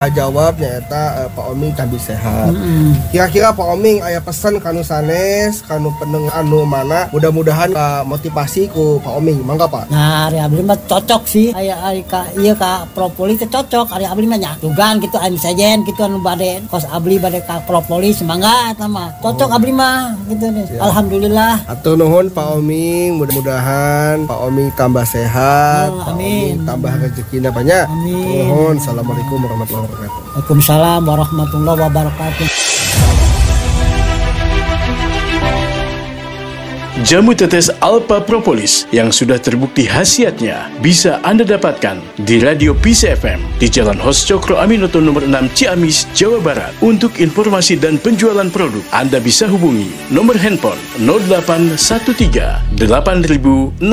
Jawabnya eta Pak Oming tambah sehat. Kira-kira Pak Oming aya pesan kanu sanes, kanu pendengar anu mana mudah-mudahan motivasi ku Pak Oming. Mangga Pak. Nah, ari abdi mah cocok sih. Aya ari ka ieu ka propolis teh cocok. Ari abdi mah nya tugan kitu anu sajen kitu anu bade kos abdi bade ka propolis mangga eta mah. Cocok abdi mah gitu nih. Alhamdulillah. Atur nuhun Pak Oming, mudah-mudahan Pak Oming tambah sehat. Pak Amin. Oming tambah rezekinya banyak. Amin. Nuhun. Assalamualaikum warahmatullahi wabarakatuh. Waalaikumsalam warahmatullahi wabarakatuh. Jamu tetes Alpha Propolis yang sudah terbukti khasiatnya bisa Anda dapatkan di Radio Peace FM di Jalan Hos Cokro Aminoto nomor 6 Ciamis, Jawa Barat. Untuk informasi dan penjualan produk, Anda bisa hubungi nomor handphone 0813 8000 6860.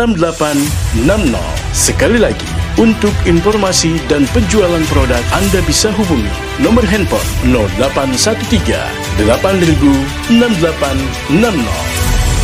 Sekali lagi, untuk informasi dan penjualan produk, Anda bisa hubungi nomor handphone 0813 8000 6860.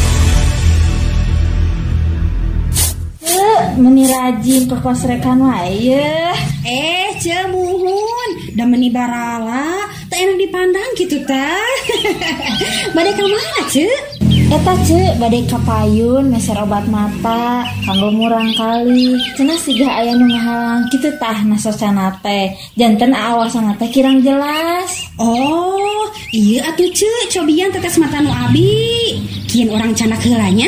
Meni rajin ke kos rekan wae. Cemuhun da meni barala teu enak dipandang gitu tah. Bade ka mana ce? Eta ce bade ka payun meser obat mata kanggo murang kali. Cenah siga aya nu ngahalang kitu tah nasosana teh. Janten aawasana teh kirang jelas. Oh, ieu atuh ce cobian tetes mata nu abi. Kieun urang canak heulanya.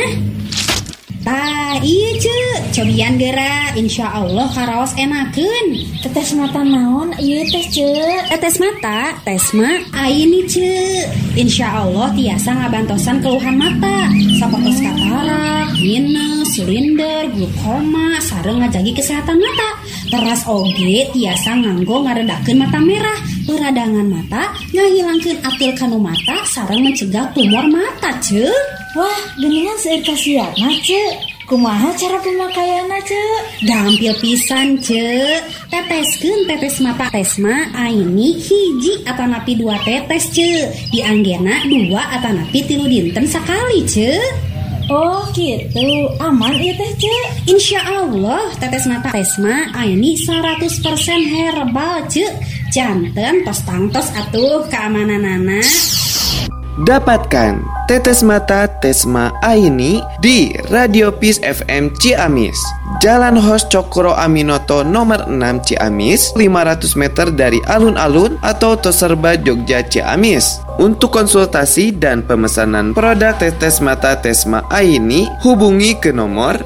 Iya ce, cobian geura, insya Allah karaos enakeun. Tetes mata naon ieu teh ce? Tetes mata, tesma aini ce. Insya Allah tiasa ngabantosan keluhan mata, sapotos katarak, minus, silinder, glukoma, sareng ngajagi kesehatan mata. Teras oge tiasa nganggo ngaredakeun mata merah, peradangan mata, ngahilangkeun atil kanu mata, sareng mencegah tumor mata ce. Wah, geningan seueur kasiatna ce. Kumaha cara pemakaianna ce? Gampil pisan ce. Teteskeun tetes mata tesma aini hiji atanapi 2 tetes ce. Dianggena 2 atanapi 3 dinten sakali ce. Oh gitu, aman ieu teh ce. Insya Allah tetes mata tesma aini 100% herbal ce. Janten tos tangtos atuh keamananana. Dapatkan tetes mata Tesma Aini di Radio Peace FM Ciamis, Jalan Hos Cokro Aminoto nomor 6 Ciamis, 500 meter dari alun-alun atau Toserba Jogja Ciamis. Untuk konsultasi dan pemesanan produk tetes mata Tesma Aini, hubungi ke nomor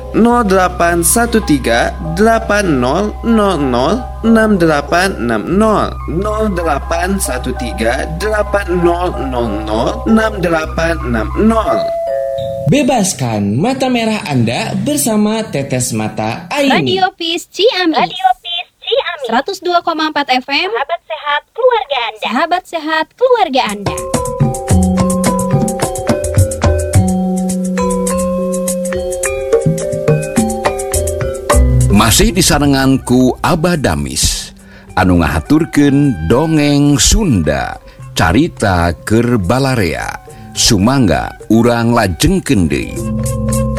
0813 8000 6860 0813 8000 6860. Bebaskan mata merah Anda bersama Tetes Mata Aini. Radio Peace Ciamis. Radio Peace Ciamis. 102,4 FM. Sahabat sehat keluarga Anda. Sahabat sehat keluarga Anda. Masih disarenganku Abah Damis anu ngahaturkeun dongeng Sunda carita keur Balarea. Sumangga urang lajengkeun deui.